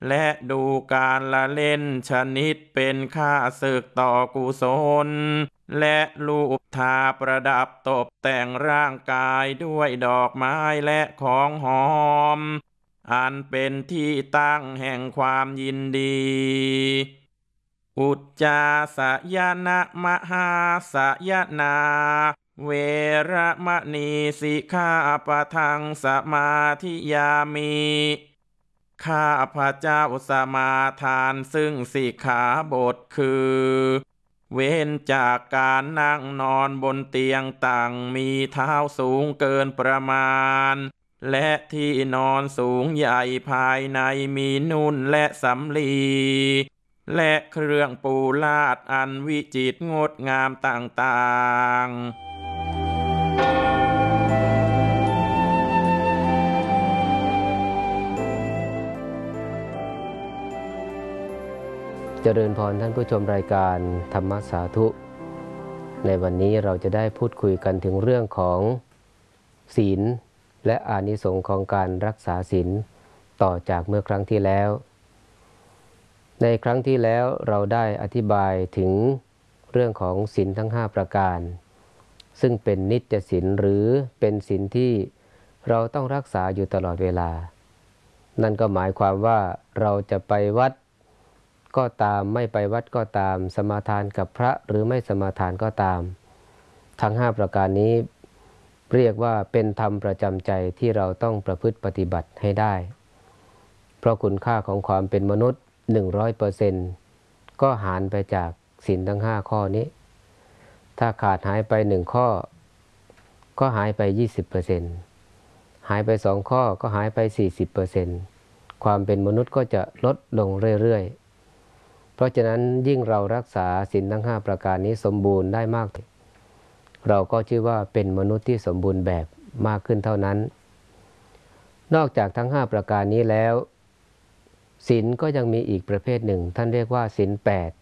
และดูการละเล่นชนิดเป็นค่าศึกต่อกุศลและรูปทาประดับตกแต่งร่างกายด้วยดอกไม้และของหอมอันเป็นที่ตั้งแห่งความยินดีอุจจาสยนะมหาสยนาเวระมณีสิกขาปะทังสมาธิยามิข้าพระเจ้าสมาทานซึ่งสิกขาบทคือเว้นจากการนั่งนอนบนเตียงต่างมีเท้าสูงเกินประมาณและที่นอนสูงใหญ่ภายในมีนุ่นและสำลีและเครื่องปูลาดอันวิจิตรงดงามต่างเจริญพรท่านผู้ชมรายการธรรมสาธุในวันนี้เราจะได้พูดคุยกันถึงเรื่องของศีลและอานิสงส์ของการรักษาศีลต่อจากเมื่อครั้งที่แล้วในครั้งที่แล้วเราได้อธิบายถึงเรื่องของศีลทั้ง5ประการซึ่งเป็นนิจศีลหรือเป็นศีลที่เราต้องรักษาอยู่ตลอดเวลานั่นก็หมายความว่าเราจะไปวัดก็ตามไม่ไปวัดก็ตามสมาทานกับพระหรือไม่สมาทานก็ตามทั้ง5ประการนี้เรียกว่าเป็นธรรมประจำใจที่เราต้องประพฤติปฏิบัติให้ได้เพราะคุณค่าของความเป็นมนุษย์ 100% ก็หารไปจากศีลทั้ง5ข้อนี้ถ้าขาดหายไป1ข้อก็หายไป 20% หายไป2ข้อก็หายไป 40% ความเป็นมนุษย์ก็จะลดลงเรื่อยๆเพราะฉะนั้นยิ่งเรารักษาศีลทั้ง5ประการนี้สมบูรณ์ได้มากเราก็ชื่อว่าเป็นมนุษย์ที่สมบูรณ์แบบมากขึ้นเท่านั้นนอกจากทั้ง5ประการนี้แล้วศีลก็ยังมีอีกประเภทหนึ่งท่านเรียกว่าศีล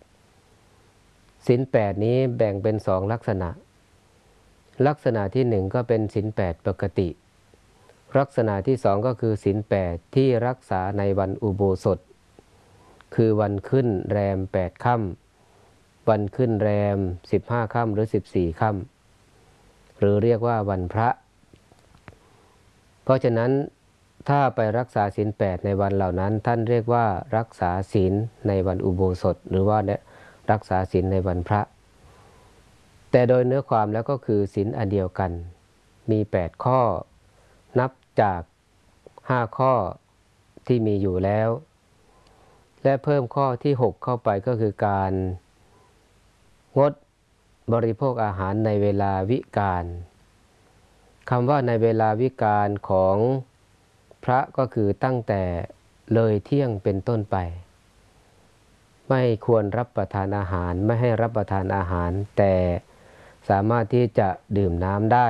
8ศีล8นี้แบ่งเป็น2ลักษณะลักษณะที่1ก็เป็นศีล8ปกติลักษณะที่2ก็คือศีล8ที่รักษาในวันอุโบสถคือวันขึ้นแรม8ค่ำวันขึ้นแรม15ค่ำหรือ14ค่ำหรือเรียกว่าวันพระเพราะฉะนั้นถ้าไปรักษาศีล8ในวันเหล่านั้นท่านเรียกว่ารักษาศีลในวันอุโบสถหรือว่ารักษาศีลในวันพระแต่โดยเนื้อความแล้วก็คือศีลอันเดียวกันมี8ข้อนับจาก5ข้อที่มีอยู่แล้วและเพิ่มข้อที่6เข้าไปก็คือการงดบริโภคอาหารในเวลาวิกาลคำว่าในเวลาวิกาลของพระก็คือตั้งแต่เลยเที่ยงเป็นต้นไปไม่ควรรับประทานอาหารไม่ให้รับประทานอาหารแต่สามารถที่จะดื่มน้ำได้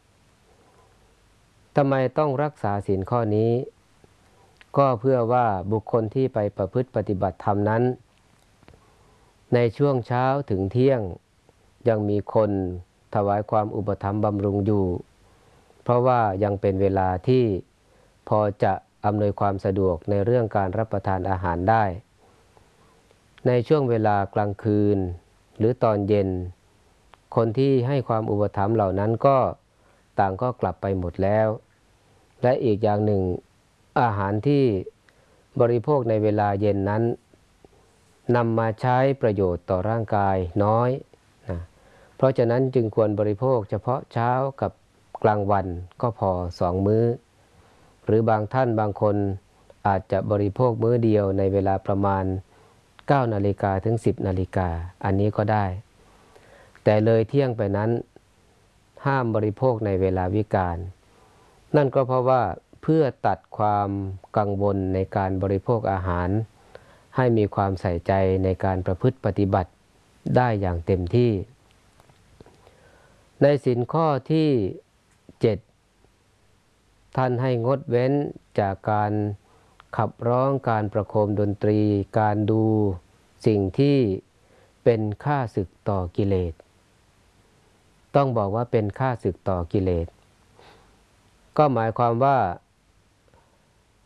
ทำไมต้องรักษาศีลข้อนี้ก็เพื่อว่าบุคคลที่ไปประพฤติปฏิบัติธรรมนั้นในช่วงเช้าถึงเที่ยงยังมีคนถวายความอุปถัมภ์บำรุงอยู่เพราะว่ายังเป็นเวลาที่พอจะอำนวยความสะดวกในเรื่องการรับประทานอาหารได้ในช่วงเวลากลางคืนหรือตอนเย็นคนที่ให้ความอุปถัมภ์เหล่านั้นก็ต่างก็กลับไปหมดแล้วและอีกอย่างหนึ่งอาหารที่บริโภคในเวลาเย็นนั้นนำมาใช้ประโยชน์ต่อร่างกายน้อยนะเพราะฉะนั้นจึงควรบริโภคเฉพาะเช้ากับกลางวันก็พอ2มื้อหรือบางท่านบางคนอาจจะบริโภคมื้อเดียวในเวลาประมาณ 9 นาฬิกาถึง 10 นาฬิกาอันนี้ก็ได้แต่เลยเที่ยงไปนั้นห้ามบริโภคในเวลาวิกาลนั่นก็เพราะว่าเพื่อตัดความกังวลในการบริโภคอาหารให้มีความใส่ใจในการประพฤติปฏิบัติได้อย่างเต็มที่ในศีลข้อที่7ท่านให้งดเว้นจากการขับร้องการประโคมดนตรีการดูสิ่งที่เป็นข้าศึกต่อกิเลสต้องบอกว่าเป็นข้าศึกต่อกิเลสก็หมายความว่า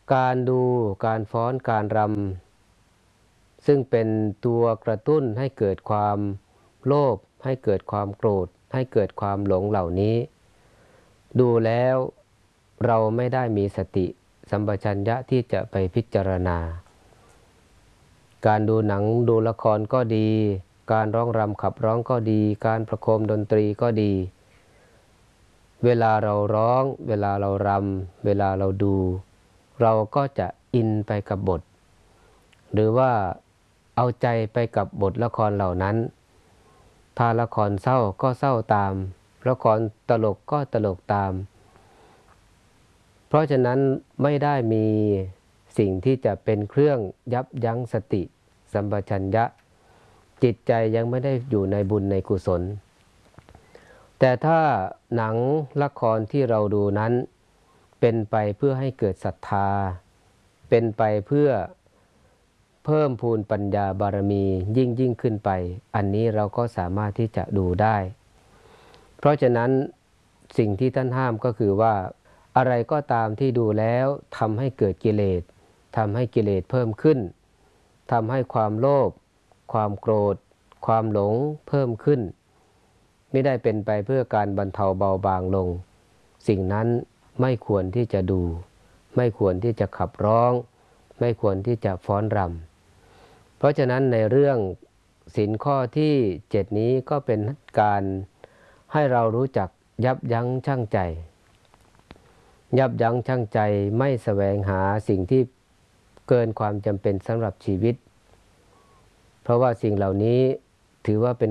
การดูการฟ้อนการรำซึ่งเป็นตัวกระตุ้นให้เกิดความโลภให้เกิดความโกรธให้เกิดความหลงเหล่านี้ดูแล้วเราไม่ได้มีสติสัมปชัญญะที่จะไปพิจารณาการดูหนังดูละครก็ดีการร้องรำขับร้องก็ดีการประโคมดนตรีก็ดีเวลาเราร้องเวลาเรารำเวลาเราดูเราก็จะอินไปกับบทหรือว่าเอาใจไปกับบทละครเหล่านั้นถ้าละครเศร้าก็เศร้าตามละครตลกก็ตลกตามเพราะฉะนั้นไม่ได้มีสิ่งที่จะเป็นเครื่องยับยั้งสติสัมปชัญญะจิตใจยังไม่ได้อยู่ในบุญในกุศลแต่ถ้าหนังละครที่เราดูนั้นเป็นไปเพื่อให้เกิดศรัทธาเป็นไปเพื่อเพิ่มพูนปัญญาบารมียิ่งขึ้นไปอันนี้เราก็สามารถที่จะดูได้เพราะฉะนั้นสิ่งที่ท่านห้ามก็คือว่าอะไรก็ตามที่ดูแล้วทำให้เกิดกิเลสทำให้กิเลสเพิ่มขึ้นทำให้ความโลภความโกรธความหลงเพิ่มขึ้นไม่ได้เป็นไปเพื่อการบรรเทาเบาบางลงสิ่งนั้นไม่ควรที่จะดูไม่ควรที่จะขับร้องไม่ควรที่จะฟ้อนรำเพราะฉะนั้นในเรื่องศีลข้อที่7นี้ก็เป็นการให้เรารู้จักยับยั้งชั่งใจยับยั้งชั่งใจไม่แสวงหาสิ่งที่เกินความจำเป็นสำหรับชีวิตเพราะว่าสิ่งเหล่านี้ถือว่าเป็น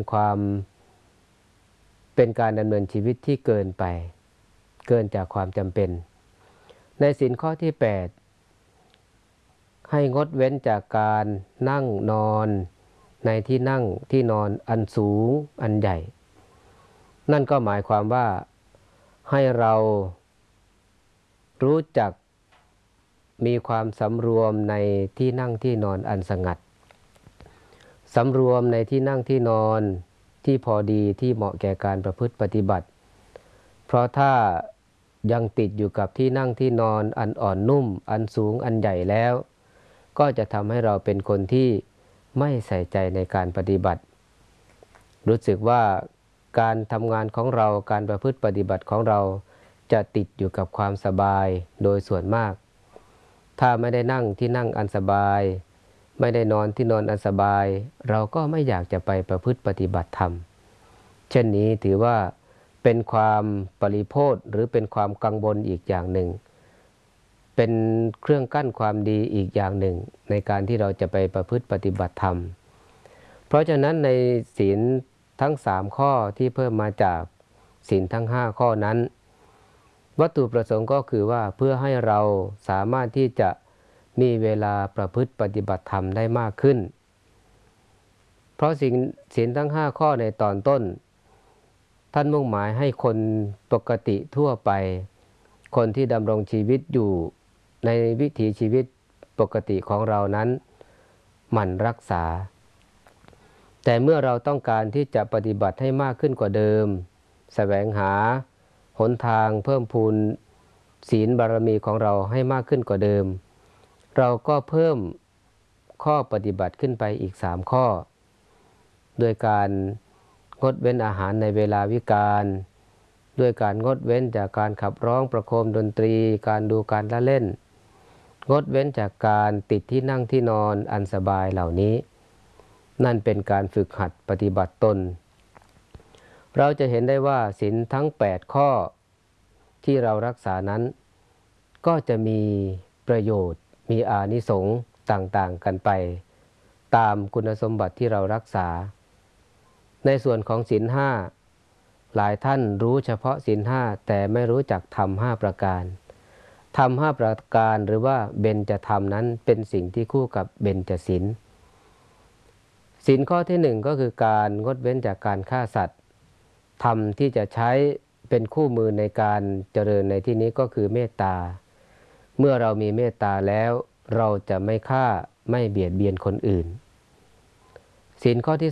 การดำเนินชีวิตที่เกินไปเกินจากความจำเป็นในศีลข้อที่8ให้งดเว้นจากการนั่งนอนในที่นั่งที่นอนอันสูงอันใหญ่นั่นก็หมายความว่าให้เรารู้จักมีความสำรวมในที่นั่งที่นอนอันสงัดสำรวมในที่นั่งที่นอนที่พอดีที่เหมาะแก่การประพฤติปฏิบัติเพราะถ้ายังติดอยู่กับที่นั่งที่นอนอันอ่อนนุ่มอันสูงอันใหญ่แล้วก็จะทำให้เราเป็นคนที่ไม่ใส่ใจในการปฏิบัติรู้สึกว่าการทำงานของเราการประพฤติปฏิบัติของเราจะติดอยู่กับความสบายโดยส่วนมากถ้าไม่ได้นั่งที่นั่งอันสบายไม่ได้นอนที่นอนอันสบายเราก็ไม่อยากจะไปประพฤติปฏิบัติธรรมเช่นนี้ถือว่าเป็นความปริโภทหรือเป็นความกังวลอีกอย่างหนึ่งเป็นเครื่องกั้นความดีอีกอย่างหนึ่งในการที่เราจะไปประพฤติปฏิบัติธรรมเพราะฉะนั้นในศีลทั้ง3ข้อที่เพิ่มมาจากศีลทั้ง5ข้อนั้นวัตถุประสงค์ก็คือว่าเพื่อให้เราสามารถที่จะมีเวลาประพฤติปฏิบัติธรรมได้มากขึ้นเพราะศีลทั้ง5ข้อในตอนต้นท่านมุ่งหมายให้คนปกติทั่วไปคนที่ดำรงชีวิตอยู่ในวิถีชีวิตปกติของเรานั้นหมั่นรักษาแต่เมื่อเราต้องการที่จะปฏิบัติให้มากขึ้นกว่าเดิมแสวงหาหนทางเพิ่มพูนศีลบารมีของเราให้มากขึ้นกว่าเดิมเราก็เพิ่มข้อปฏิบัติขึ้นไปอีก3ข้อโดยการงดเว้นอาหารในเวลาวิกาลด้วยการงดเว้นจากการขับร้องประโคมดนตรีการดูการละเล่นงดเว้นจากการติดที่นั่งที่นอนอันสบายเหล่านี้นั่นเป็นการฝึกหัดปฏิบัติตนเราจะเห็นได้ว่าศีลทั้ง8ข้อที่เรารักษานั้นก็จะมีประโยชน์มีอานิสงส์ต่างๆกันไปตามคุณสมบัติที่เรารักษาในส่วนของศีล5หลายท่านรู้เฉพาะศีล5แต่ไม่รู้จักธรรม5ประการธรรม5ประการหรือว่าเบญจธรรมนั้นเป็นสิ่งที่คู่กับเบญจศีลศีลข้อที่1ก็คือการงดเว้นจากการฆ่าสัตว์ธรรมที่จะใช้เป็นคู่มือในการเจริญในที่นี้ก็คือเมตตาเมื่อเรามีเมตตาแล้วเราจะไม่ฆ่าไม่เบียดเบียนคนอื่นศีลข้อที่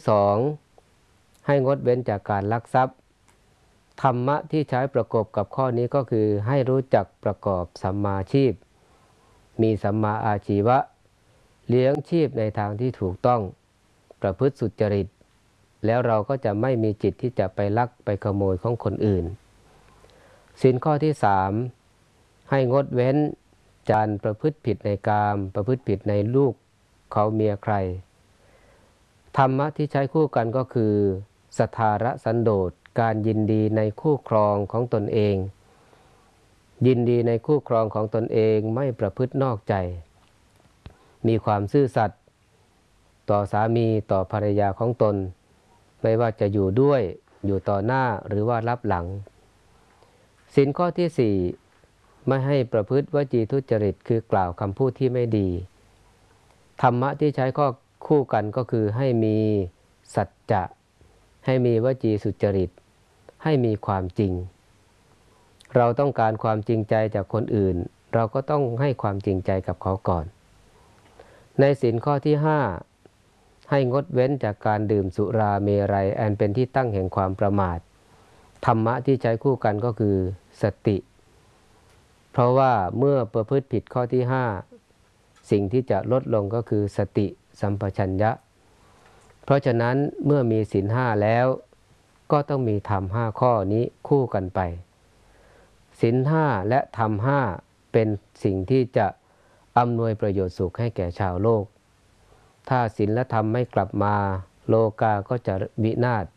2ให้งดเว้นจากการลักทรัพย์ธรรมะที่ใช้ประกอบกับข้อนี้ก็คือให้รู้จักประกอบสัมมาชีพมีสัมมาอาชีวะเลี้ยงชีพในทางที่ถูกต้องประพฤติสุจริตแล้วเราก็จะไม่มีจิตที่จะไปลักไปขโมยของคนอื่นศีลข้อที่3ให้งดเว้นการประพฤติผิดในกามประพฤติผิดในลูกเขาเมียใครธรรมะที่ใช้คู่กันก็คือสัทธารสันโดษการยินดีในคู่ครองของตนเองยินดีในคู่ครองของตนเองไม่ประพฤตินอกใจมีความซื่อสัตย์ต่อสามีต่อภรรยาของตนไม่ว่าจะอยู่ด้วยอยู่ต่อหน้าหรือว่ารับหลังศีลข้อที่4ไม่ให้ประพฤติวจีทุจริตคือกล่าวคำพูดที่ไม่ดีธรรมะที่ใช้ข้อคู่กันก็คือให้มีสัจจะให้มีวจีสุจริตให้มีความจริงเราต้องการความจริงใจจากคนอื่นเราก็ต้องให้ความจริงใจกับเขาก่อนในศีลข้อที่5ให้งดเว้นจากการดื่มสุราเมรัยอันเป็นที่ตั้งแห่งความประมาทธรรมะที่ใช้คู่กันก็คือสติเพราะว่าเมื่อประพฤติผิดข้อที่5สิ่งที่จะลดลงก็คือสติสัมปชัญญะเพราะฉะนั้นเมื่อมีศีล5แล้วก็ต้องมีธรรม5ข้อนี้คู่กันไปศีล5และธรรม5เป็นสิ่งที่จะอำนวยประโยชน์สุขให้แก่ชาวโลกถ้าศีลและธรรมไม่กลับมาโลกาก็จะวินาศ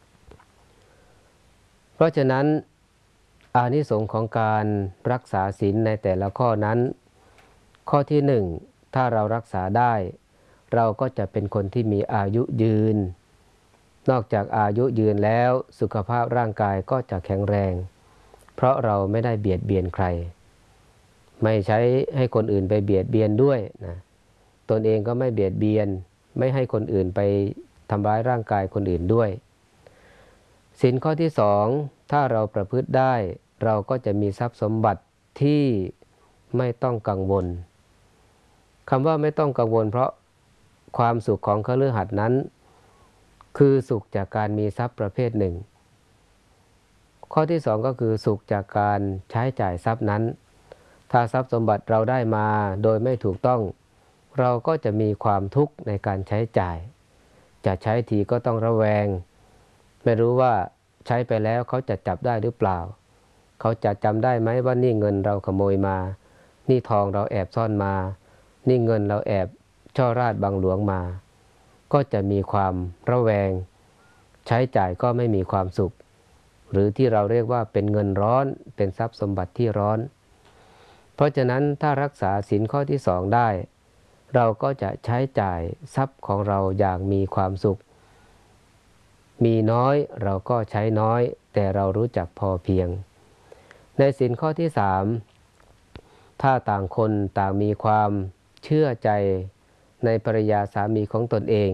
เพราะฉะนั้นอานิสงส์ของการรักษาศีลในแต่ละข้อนั้นข้อที่1ถ้าเรารักษาได้เราก็จะเป็นคนที่มีอายุยืนนอกจากอายุยืนแล้วสุขภาพร่างกายก็จะแข็งแรงเพราะเราไม่ได้เบียดเบียนใครไม่ใช้ให้คนอื่นไปเบียดเบียนด้วยนะตนเองก็ไม่เบียดเบียนไม่ให้คนอื่นไปทำร้ายร่างกายคนอื่นด้วยศีลข้อที่2ถ้าเราประพฤติได้เราก็จะมีทรัพย์สมบัติที่ไม่ต้องกังวลคำว่าไม่ต้องกังวลเพราะความสุขของคฤหัสถ์นั้นคือสุขจากการมีทรัพย์ประเภทหนึ่งข้อที่2ก็คือสุขจากการใช้จ่ายทรัพย์นั้นถ้าทรัพย์สมบัติเราได้มาโดยไม่ถูกต้องเราก็จะมีความทุกข์ในการใช้จ่ายจะใช้ทีก็ต้องระแวงไม่รู้ว่าใช้ไปแล้วเขาจะจับได้หรือเปล่าเขาจะจำได้ไหมว่านี่เงินเราขโมยมานี่ทองเราแอบซ่อนมานี่เงินเราแอบช่อราดบังหลวงมาก็จะมีความระแวงใช้จ่ายก็ไม่มีความสุขหรือที่เราเรียกว่าเป็นเงินร้อนเป็นทรัพย์สมบัติที่ร้อนเพราะฉะนั้นถ้ารักษาศีลข้อที่2ได้เราก็จะใช้จ่ายทรัพย์ของเราอย่างมีความสุขมีน้อยเราก็ใช้น้อยแต่เรารู้จักพอเพียงในศีลข้อที่3ถ้าต่างคนต่างมีความเชื่อใจในภรรยาสามีของตนเอง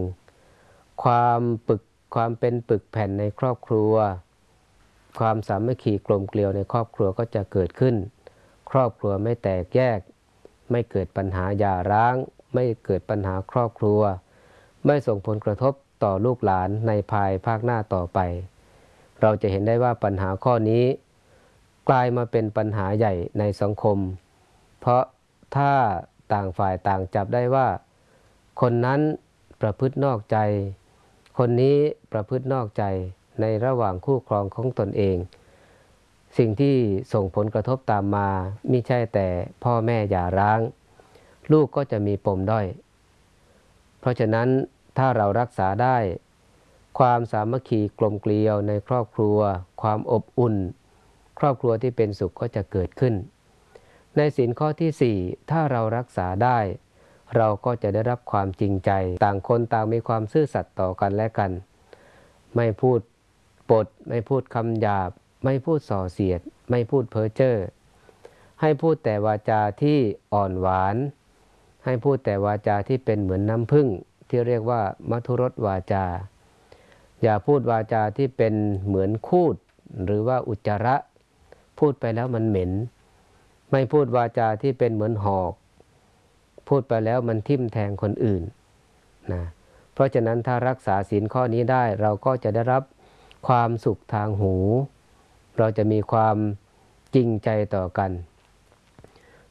ความเป็นปึกแผ่นในครอบครัวความสามัคคีกลมเกลียวในครอบครัวก็จะเกิดขึ้นครอบครัวไม่แตกแยกไม่เกิดปัญหาหย่าร้างไม่เกิดปัญหาครอบครัวไม่ส่งผลกระทบต่อลูกหลานในภายภาคหน้าต่อไปเราจะเห็นได้ว่าปัญหาข้อนี้กลายมาเป็นปัญหาใหญ่ในสังคมเพราะถ้าต่างฝ่ายต่างจับได้ว่าคนนั้นประพฤตินอกใจคนนี้ประพฤตินอกใจในระหว่างคู่ครองของตนเองสิ่งที่ส่งผลกระทบตามมาไม่ใช่แต่พ่อแม่หย่าร้างลูกก็จะมีปมด้อยเพราะฉะนั้นถ้าเรารักษาได้ความสามัคคีกลมเกลียวในครอบครัวความอบอุ่นครอบครัวที่เป็นสุขก็จะเกิดขึ้นในศีลข้อที่4ถ้าเรารักษาได้เราก็จะได้รับความจริงใจต่างคนต่างมีความซื่อสัตย์ต่อกันและกันไม่พูดปดไม่พูดคำหยาบไม่พูดส่อเสียดไม่พูดเพ้อเจ้อให้พูดแต่วาจาที่อ่อนหวานให้พูดแต่วาจาที่เป็นเหมือนน้ำผึ้งที่เรียกว่ามัทุรสวาจาอย่าพูดวาจาที่เป็นเหมือนคูดหรือว่าอุจจาระพูดไปแล้วมันเหม็นไม่พูดวาจาที่เป็นเหมือนหอกพูดไปแล้วมันทิ่มแทงคนอื่นนะเพราะฉะนั้นถ้ารักษาศีลข้อนี้ได้เราก็จะได้รับความสุขทางหูเราจะมีความจริงใจต่อกัน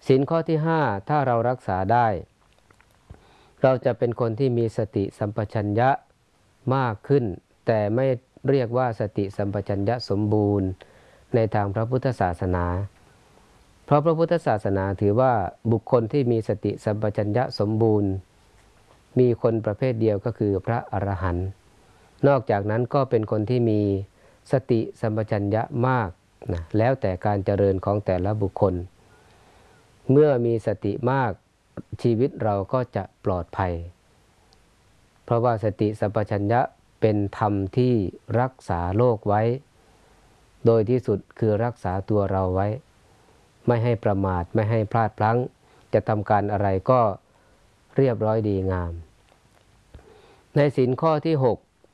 ศีลข้อที่5ถ้าเรารักษาได้เราจะเป็นคนที่มีสติสัมปชัญญะมากขึ้นแต่ไม่เรียกว่าสติสัมปชัญญะสมบูรณ์ในทางพระพุทธศาสนาเพราะพระพุทธศาสนาถือว่าบุคคลที่มีสติสัมปชัญญะสมบูรณ์มีคนประเภทเดียวก็คือพระอรหันต์นอกจากนั้นก็เป็นคนที่มีสติสัมปชัญญะมากนะแล้วแต่การเจริญของแต่ละบุคคลเมื่อมีสติมากชีวิตเราก็จะปลอดภัยเพราะว่าสติสัมปชัญญะเป็นธรรมที่รักษาโลกไว้โดยที่สุดคือรักษาตัวเราไว้ไม่ให้ประมาทไม่ให้พลาดพลั้งจะทำการอะไรก็เรียบร้อยดีงามในศีลข้อที่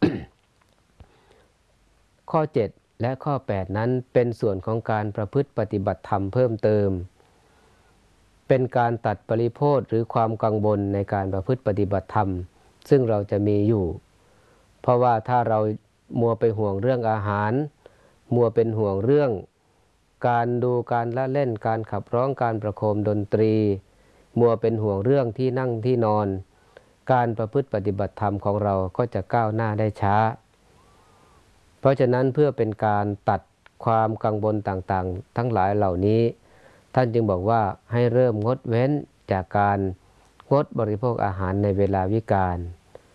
6 ข้อ7และข้อ8นั้นเป็นส่วนของการประพฤติปฏิบัติธรรมเพิ่มเติมเป็นการตัดปริโภทหรือความกังวลในการประพฤติปฏิบัติธรรมซึ่งเราจะมีอยู่เพราะว่าถ้าเรามัวไปห่วงเรื่องอาหารมัวเป็นห่วงเรื่องการดูการละเล่นการขับร้องการประโคมดนตรีมัวเป็นห่วงเรื่องที่นั่งที่นอนการประพฤติปฏิบัติธรรมของเราก็จะก้าวหน้าได้ช้าเพราะฉะนั้นเพื่อเป็นการตัดความกังวลต่างๆทั้งหลายเหล่านี้ท่านจึงบอกว่าให้เริ่มงดเว้นจากการงดบริโภคอาหารในเวลาวิกาล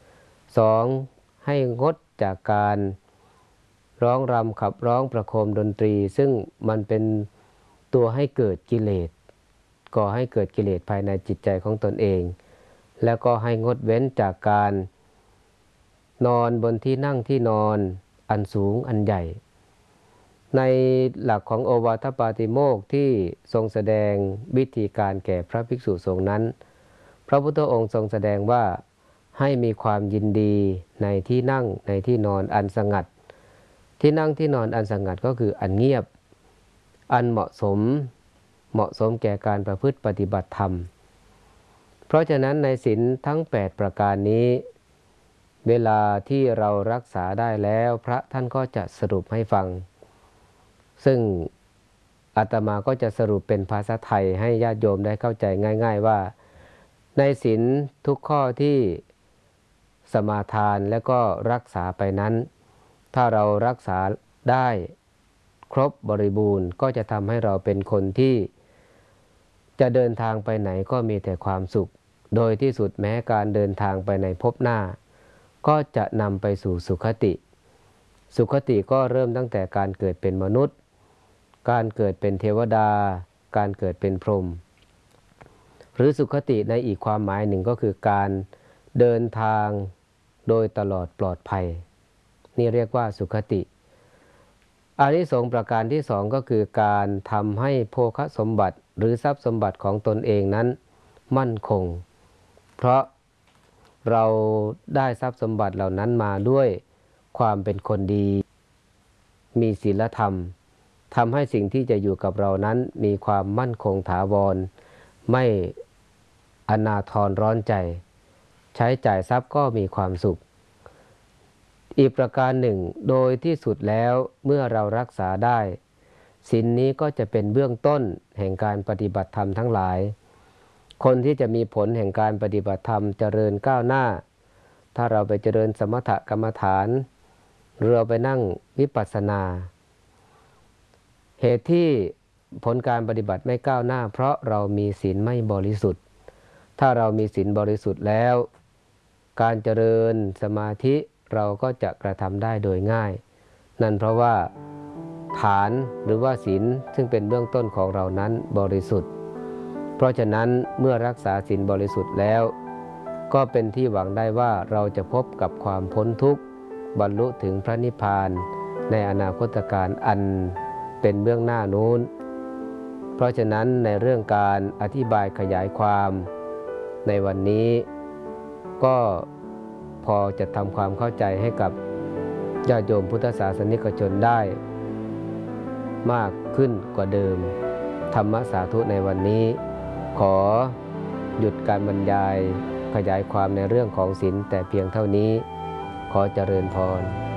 2. ให้งดจากการร้องรำขับร้องประโคมดนตรีซึ่งมันเป็นตัวให้เกิดกิเลสก่อให้เกิดกิเลสภายในจิตใจของตนเองแล้วก็ให้งดเว้นจากการนอนบนที่นั่งที่นอนอันสูงอันใหญ่ในหลักของโอวาทปาติโมกข์ที่ทรงแสดงวิธีการแก่พระภิกษุสงฆ์นั้นพระพุทธองค์ทรงแสดงว่าให้มีความยินดีในที่นั่งในที่นอนอันสงัดที่นั่งที่นอนอันสงัดก็คืออันเงียบอันเหมาะสมแก่การประพฤติปฏิบัติธรรมเพราะฉะนั้นในศีลทั้ง8ประการนี้เวลาที่เรารักษาได้แล้วพระท่านก็จะสรุปให้ฟังซึ่งอาตมาก็จะสรุปเป็นภาษาไทยให้ญาติโยมได้เข้าใจง่ายๆว่าในศีลทุกข้อที่สมาทานและก็รักษาไปนั้นถ้าเรารักษาได้ครบบริบูรณ์ก็จะทำให้เราเป็นคนที่จะเดินทางไปไหนก็มีแต่ความสุขโดยที่สุดแม้การเดินทางไปในภพหน้าก็จะนำไปสู่สุคติสุคติก็เริ่มตั้งแต่การเกิดเป็นมนุษย์การเกิดเป็นเทวดาการเกิดเป็นพรหมหรือสุคติในอีกความหมายหนึ่งก็คือการเดินทางโดยตลอดปลอดภัยนี่เรียกว่าสุคติอานิสงส์ประการที่2ก็คือการทำให้โภคสมบัติหรือทรัพย์สมบัติของตนเองนั้นมั่นคงเพราะเราได้ทรัพย์สมบัติเหล่านั้นมาด้วยความเป็นคนดีมีศีลธรรมทำให้สิ่งที่จะอยู่กับเรานั้นมีความมั่นคงถาวรไม่อนาถรร้อนใจใช้จ่ายทรัพย์ก็มีความสุขอีกประการหนึ่งโดยที่สุดแล้วเมื่อเรารักษาได้ศีลนี้ก็จะเป็นเบื้องต้นแห่งการปฏิบัติธรรมทั้งหลายคนที่จะมีผลแห่งการปฏิบัติธรรมเจริญก้าวหน้าถ้าเราไปเจริญสมถกรรมฐานหรือเราไปนั่งวิปัสสนาเหตุที่ผลการปฏิบัติไม่ก้าวหน้าเพราะเรามีศีลไม่บริสุทธิ์ถ้าเรามีศีลบริสุทธิ์แล้วการเจริญสมาธิเราก็จะกระทำได้โดยง่ายนั่นเพราะว่าฐานหรือว่าศีลซึ่งเป็นเบื้องต้นของเรานั้นบริสุทธิ์เพราะฉะนั้นเมื่อรักษาศีลบริสุทธิ์แล้วก็เป็นที่หวังได้ว่าเราจะพบกับความพ้นทุกข์บรรลุถึงพระนิพพานในอนาคตการอันเป็นเบื้องหน้านู้นเพราะฉะนั้นในเรื่องการอธิบายขยายความในวันนี้ก็พอจะทำความเข้าใจให้กับญาติโยมพุทธศาสนิกชนได้มากขึ้นกว่าเดิมธรรมสาธุในวันนี้ขอหยุดการบรรยายขยายความในเรื่องของศีลแต่เพียงเท่านี้ขอเจริญพร